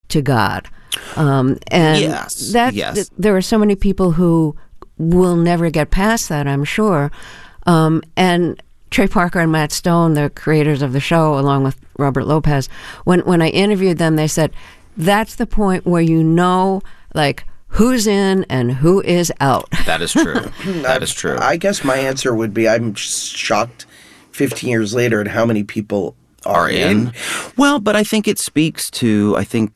to God. And Yes. There are so many people who will never get past that, I'm sure. And Trey Parker and Matt Stone, the creators of the show, along with Robert Lopez, when I interviewed them, they said, that's the point where you know, like, who's in and who is out. That is true. That is true. I guess my answer would be I'm shocked 15 years later at how many people are in. Well, but I think it speaks to,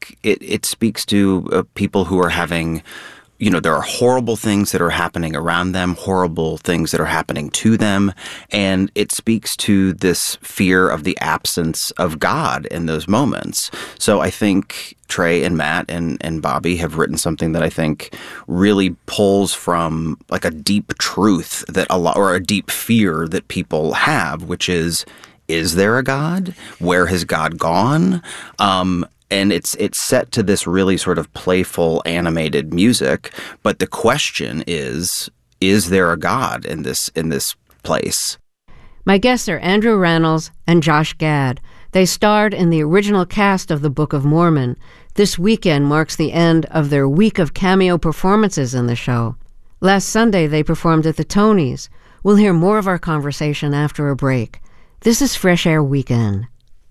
people who are having, there are horrible things that are happening around them, horrible things that are happening to them, and it speaks to this fear of the absence of God in those moments. So I think Trey and Matt and Bobby have written something that I think really pulls from like a deep truth or a deep fear that people have, which is there a God? Where has God gone? And it's set to this really sort of playful, animated music. But the question is there a God in this place? My guests are Andrew Rannells and Josh Gad. They starred in the original cast of the Book of Mormon. This weekend marks the end of their week of cameo performances in the show. Last Sunday, they performed at the Tonys. We'll hear more of our conversation after a break. This is Fresh Air Weekend.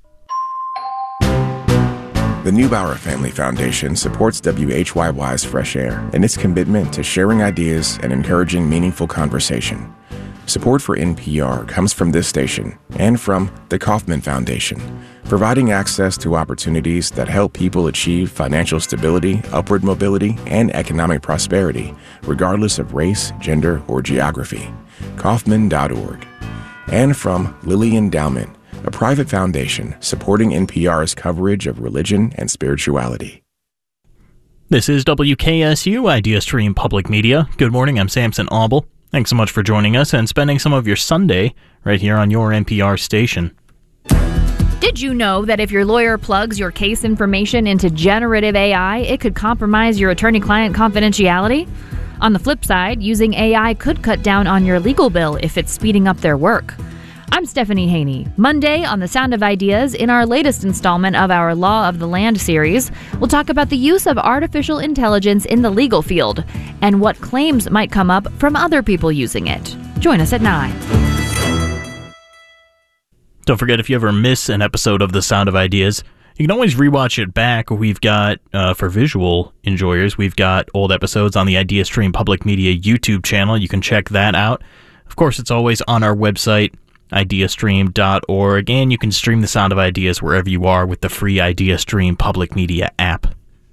The Neubauer Family Foundation supports WHYY's Fresh Air and its commitment to sharing ideas and encouraging meaningful conversation. Support for NPR comes from this station and from the Kauffman Foundation, providing access to opportunities that help people achieve financial stability, upward mobility, and economic prosperity, regardless of race, gender, or geography. Kauffman.org. And from Lilly Endowment, a private foundation supporting NPR's coverage of religion and spirituality. This is WKSU Idea Stream Public Media. Good morning, I'm Samson Auble. Thanks so much for joining us and spending some of your Sunday right here on your NPR station. Did you know that if your lawyer plugs your case information into generative AI, it could compromise your attorney-client confidentiality? On the flip side, using AI could cut down on your legal bill if it's speeding up their work. I'm Stephanie Haney. Monday on The Sound of Ideas, in our latest installment of our Law of the Land series, we'll talk about the use of artificial intelligence in the legal field and what claims might come up from other people using it. Join us at 9. Don't forget, if you ever miss an episode of The Sound of Ideas, you can always rewatch it back. We've got, for visual enjoyers, we've got old episodes on the Idea Stream Public Media YouTube channel. You can check that out. Of course, it's always on our website, ideastream.org, and you can stream The Sound of Ideas wherever you are with the free IdeaStream Public Media app.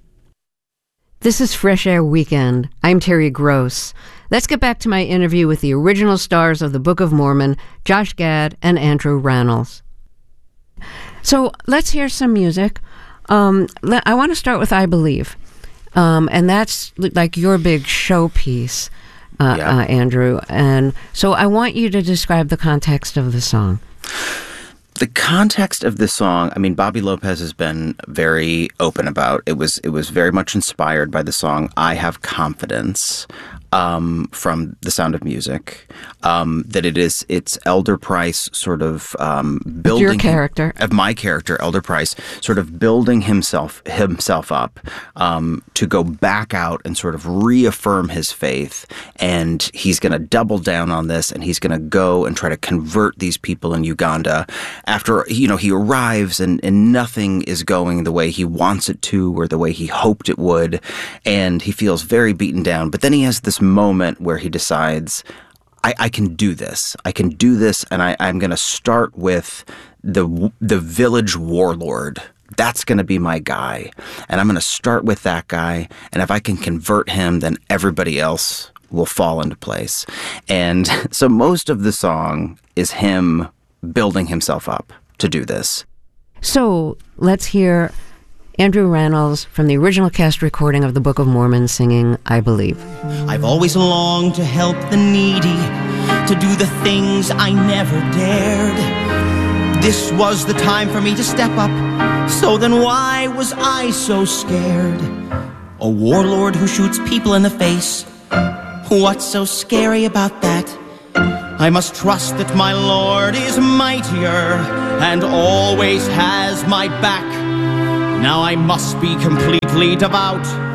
This is Fresh Air Weekend. I'm Terry Gross. Let's get back to my interview with the original stars of the Book of Mormon, Josh Gad and Andrew Rannells. So let's hear some music. I want to start with I Believe, and that's like your big showpiece. Andrew. And so I want you to describe the context of the song. The context of this song, I mean, Bobby Lopez has been very open about. It was very much inspired by the song I Have Confidence from The Sound of Music. It's Elder Price sort of building your character of my character, Elder Price, sort of building himself up to go back out and sort of reaffirm his faith, and he's going to double down on this, and he's going to go and try to convert these people in Uganda. After he arrives and nothing is going the way he wants it to or the way he hoped it would, and he feels very beaten down. But then he has this moment where he decides, I can do this. I can do this, and I'm going to start with the village warlord. That's going to be my guy, and I'm going to start with that guy, and if I can convert him, then everybody else will fall into place. And so most of the song is him building himself up to do this. So let's hear Andrew Rannells from the original cast recording of the Book of Mormon singing I Believe. I've always longed to help the needy, to do the things I never dared. This was the time for me to step up, so then why was I so scared? A warlord who shoots people in the face, what's so scary about that? I must trust that my Lord is mightier and always has my back. Now I must be completely devout.